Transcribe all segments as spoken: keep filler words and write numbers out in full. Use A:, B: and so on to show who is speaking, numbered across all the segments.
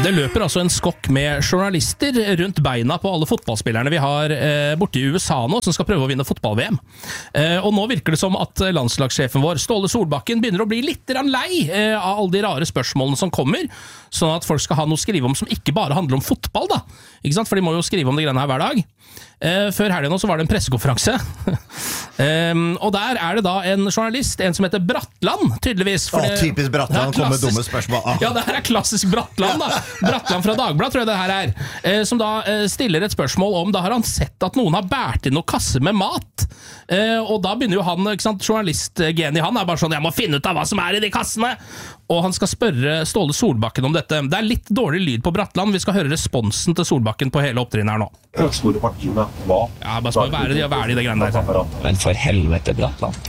A: Det løper altså en skokk med journalister rundt beina på alle fotballspillerne vi har eh, borte i U S A nå, som skal prøve å vinne fotball-V M. Eh, og nå virker det som at landslagssjefen vår, Ståle Solbakken, begynner å bli litt lei eh, av alle de rare spørsmålene som kommer, sånn at folk skal ha noe å skrive om som ikke bare handler om fotball, da. Ikke sant? For de må jo skrive om det greiene her hver dag. Eh, før helgen nå så var det en pressekonferanse. um, og der er det da en journalist, en som heter Bratland, tydeligvis.
B: Å, typisk Bratland, kommer med dumme spørsmål. Ah.
A: Ja, det her er klassisk Bratland, da. Bratland fra Dagbladet, tror jeg det her er. Eh, som da eh, stiller et spørsmål om, da har han sett at noen har bært inn noen kasser med mat. Eh, og da begynner jo han, ikke sant, journalistgeni, han er bare sånn, jeg må finne ut av hva som er i de kassene. Og han skal spørre Ståle Solbakken om dette. Det er litt dårlig lyd på Bratland. Vi skal høre responsen til Solbakken på hele opptrinnet her nå.
C: Store partiene, hva?
A: Ja, bare spør hva er det de har vært i det greiene der.
D: Men for helvete, Bratland.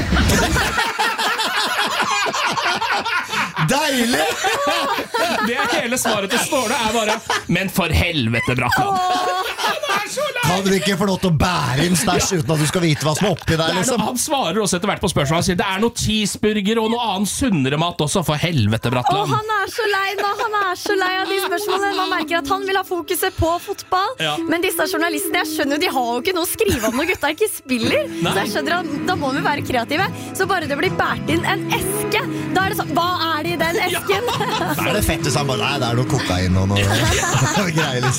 B: Deilig!
A: Det er hele svaret til Ståle er bare, men for helvete, Bratland.
B: Kan du ikke få lov til å bære inn stæsj uten at du skal vite hva som er oppi der, liksom?
A: Noe, han svarer også etter hvert på spørsmål. Han sier, det er noe cheeseburger og noe annen sunnere mat også, for helvete, Bratland.
E: Åh, han er så lei nå, han er så lei av de spørsmålene. Man merker at han vil ha fokuset på fotball.
A: Ja.
E: Men disse journalistene, jeg skjønner jo, de har jo ikke noe å skrive om når gutta ikke spiller.
A: Nei.
E: Så jeg skjønner at da må vi være kreative. Så bare det blir bært inn en eske, da er det sånn, hva er det i den esken?
B: Da er det fett hvis han bare, nei, det er noe kokain og noe greier, liksom.